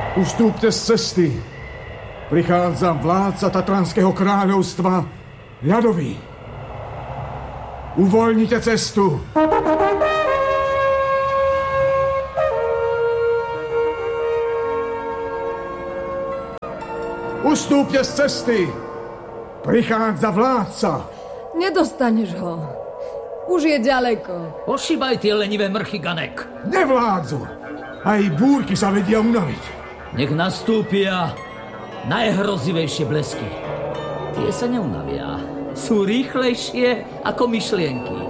Ustúpte z cesty. Prichádza vládca Tatranského kráľovstva, ľadový. Uvoľnite cestu. Ustúpte z cesty. Prichádza vládca. Nedostaneš ho. Už je ďaleko. Ošíbaj tie lenivé mrchy, Ganek. Nevládzu. Aj búrky sa vedia unaviť. Nech nastúpia najhrozivejšie blesky. Tie sa neunavia. Sú rýchlejšie ako myšlienky.